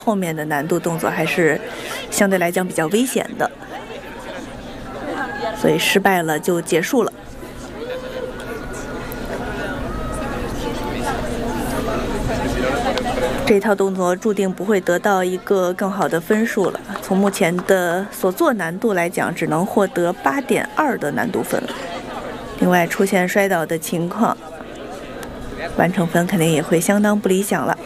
后面的难度动作还是相对来讲比较危险的，所以失败了就结束了。这套动作注定不会得到一个更好的分数了。从目前的所做难度来讲，只能获得8.2的难度分。另外，出现摔倒的情况，完成分肯定也会相当不理想了。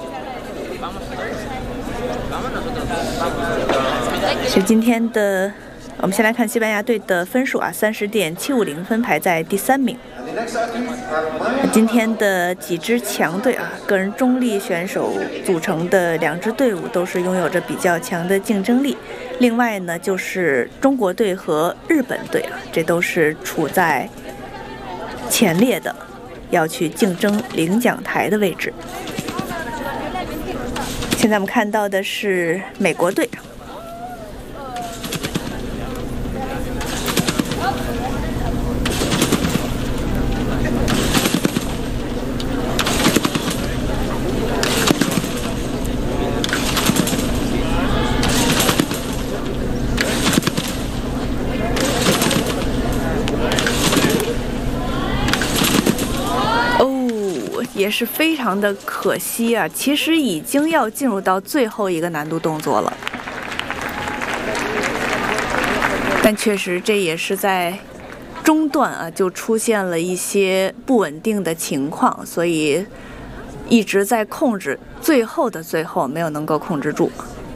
其实今天的，我们先来看西班牙队的分数啊，30.750分排在第3名。今天的几支强队啊，个人中立选手组成的2支队伍都是拥有着比较强的竞争力。另外呢，就是中国队和日本队啊，这都是处在前列的，要去竞争领奖台的位置。现在我们看到的是美国队。也是非常的可惜啊！其实已经要进入到最后一个难度动作了，但确实这也是在中段啊就出现了一些不稳定的情况，所以一直在控制，最后的最后没有能够控制住。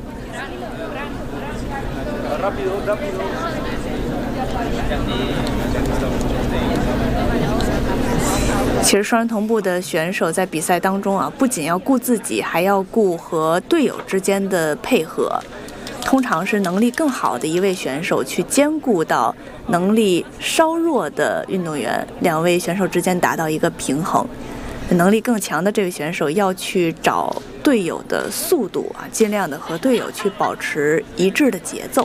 其实双人同步的选手在比赛当中啊，不仅要顾自己，还要顾和队友之间的配合。通常是能力更好的一位选手去兼顾到能力稍弱的运动员，2位选手之间达到一个平衡。能力更强的这位选手要去找队友的速度啊，尽量的和队友去保持一致的节奏。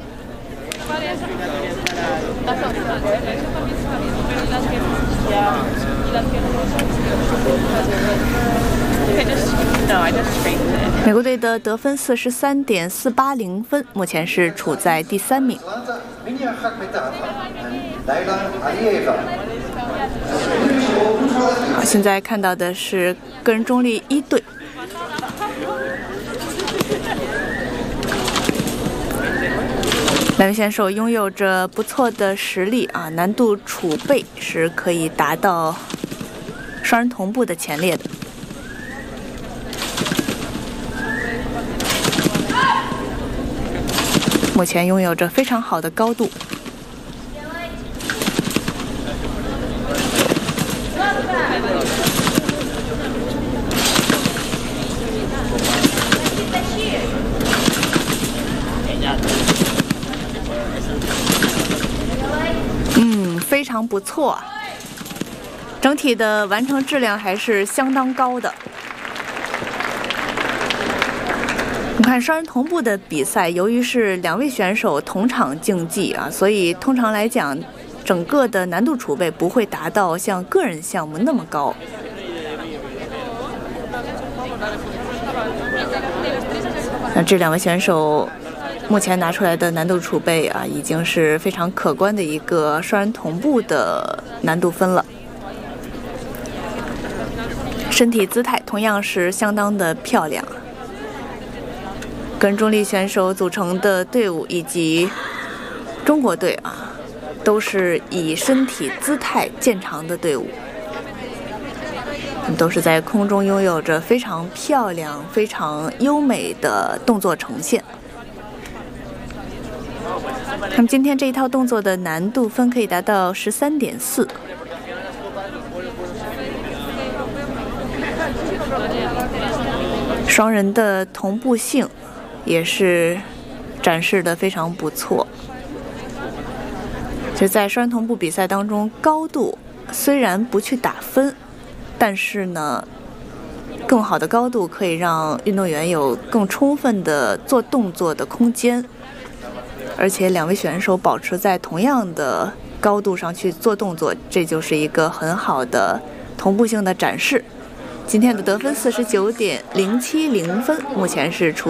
美国队的得分43.480分，目前是处在第3名。好，现在看到的是个人中立1队。2位选手拥有着不错的实力啊，难度储备是可以达到双人同步的前列的。目前拥有着非常好的高度。非常不错，整体的完成质量还是相当高的。我们看双人同步的比赛，由于是2位选手同场竞技啊，所以通常来讲，整个的难度储备不会达到像个人项目那么高。那这2位选手目前拿出来的难度储备啊，已经是非常可观的一个双人同步的难度分了。身体姿态同样是相当的漂亮。个人中立选手组成的队伍以及中国队啊，都是以身体姿态见长的队伍，都是在空中拥有着非常漂亮、非常优美的动作呈现。那么今天这一套动作的难度分可以达到13.4。双人的同步性也是展示得非常不错。就在双人同步比赛当中，高度虽然不去打分，但是呢，更好的高度可以让运动员有更充分的做动作的空间。而且2位选手保持在同样的高度上去做动作，这就是一个很好的同步性的展示。今天的得分49.070分，目前是处